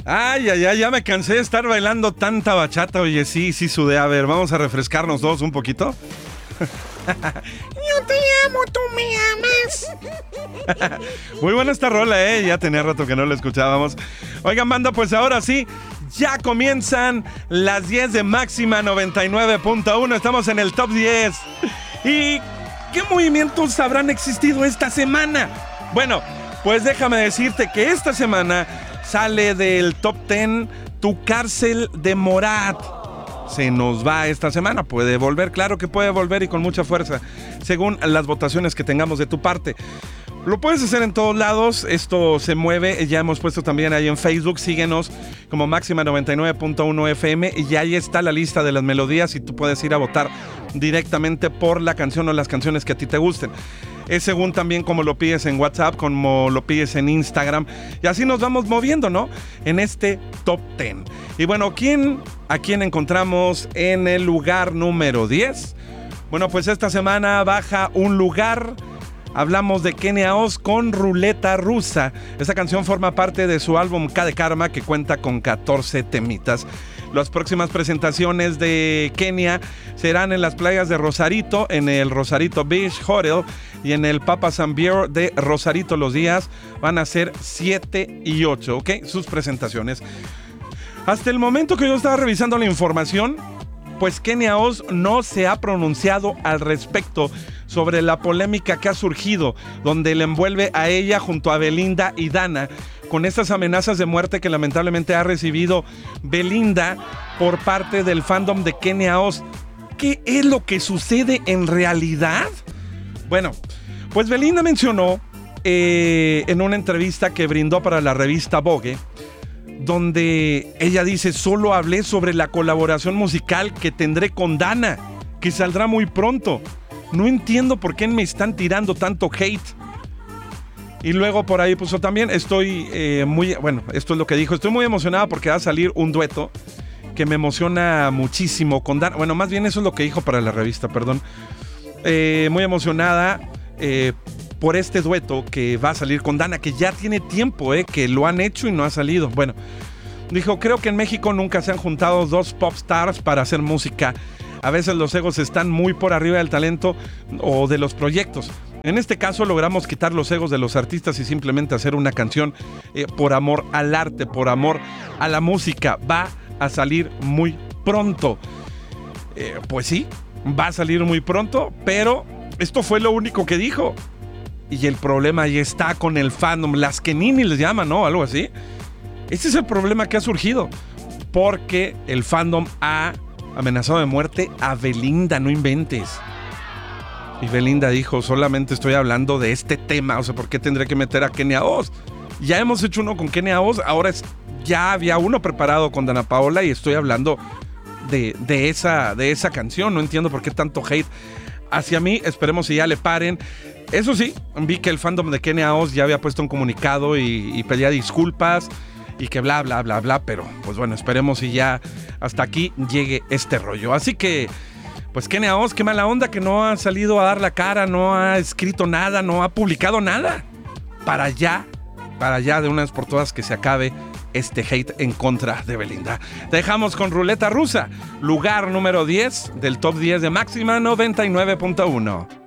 Ay, ay, ay, ya me cansé de estar bailando tanta bachata. Oye, sí sudé. A ver, vamos a refrescarnos todos un poquito. Yo te amo, tú me amas. Muy buena esta rola, ya tenía rato que no la escuchábamos. Oigan, banda, pues ahora sí, ya comienzan las 10 de Máxima 99.1. Estamos en el top 10. ¿Y qué movimientos habrán existido esta semana? Bueno, pues déjame decirte que esta semana sale del top 10 Tu Cárcel de Morat. Se nos va esta semana, puede volver, claro que puede volver y con mucha fuerza, según las votaciones que tengamos de tu parte. Lo puedes hacer en todos lados, esto se mueve, ya hemos puesto también ahí en Facebook, síguenos como Máxima 99.1 FM y ahí está la lista de las melodías y tú puedes ir a votar directamente por la canción o las canciones que a ti te gusten. Es según también como lo pides en WhatsApp, como lo pides en Instagram. Y así nos vamos moviendo, ¿no? En este top 10. Y bueno, ¿a quién encontramos en el lugar número 10? Bueno, pues esta semana baja un lugar. Hablamos de Kenia Oz con Ruleta Rusa. Esta canción forma parte de su álbum K de Karma, que cuenta con 14 temitas. Las próximas presentaciones de Kenia serán en las playas de Rosarito, en el Rosarito Beach Hotel y en el Papa San Beer de Rosarito. Los días van a ser 7 y 8, ¿ok? Sus presentaciones. Hasta el momento que yo estaba revisando la información, pues Kenia Oz no se ha pronunciado al respecto sobre la polémica que ha surgido, donde le envuelve a ella junto a Belinda y Dana con estas amenazas de muerte que lamentablemente ha recibido Belinda por parte del fandom de Kenia Oz. ¿Qué es lo que sucede en realidad? Bueno, pues Belinda mencionó en una entrevista que brindó para la revista Vogue, donde ella dice: solo hablé sobre la colaboración musical que tendré con Dana, que saldrá muy pronto. No entiendo por qué me están tirando tanto hate. Y luego por ahí puso también, esto es lo que dijo: estoy muy emocionada porque va a salir un dueto que me emociona muchísimo con Dana. Bueno, más bien eso es lo que dijo para la revista, perdón. Muy emocionada por este dueto que va a salir con Dana, que ya tiene tiempo, que lo han hecho y no ha salido. Bueno, dijo: creo que en México nunca se han juntado dos pop stars para hacer música. A veces los egos están muy por arriba del talento o de los proyectos. En este caso logramos quitar los egos de los artistas y simplemente hacer una canción por amor al arte, por amor a la música. Va a salir muy pronto. Pues sí, va a salir muy pronto, pero esto fue lo único que dijo. Y el problema ahí está con el fandom, las que Nini les llaman, ¿no? Algo así. Ese es el problema que ha surgido, porque el fandom ha amenazado de muerte a Belinda, no inventes. Y Belinda dijo: solamente estoy hablando de este tema, o sea, ¿por qué tendré que meter a Kenia Oz? Ya hemos hecho uno con Kenia Oz, ahora ya había uno preparado con Dana Paola y estoy hablando de esa canción. No entiendo por qué tanto hate hacia mí. Esperemos si ya le paren. Eso sí, vi que el fandom de Kenia Oz ya había puesto un comunicado y pedía disculpas y que bla, bla, bla, bla, pero pues bueno, esperemos si ya hasta aquí llegue este rollo. Así que, pues Kenia Oz, qué mala onda que no ha salido a dar la cara, no ha escrito nada, no ha publicado nada. Para allá de una vez por todas que se acabe este hate en contra de Belinda. Te dejamos con Ruleta Rusa, lugar número 10 del top 10 de Máxima 99.1.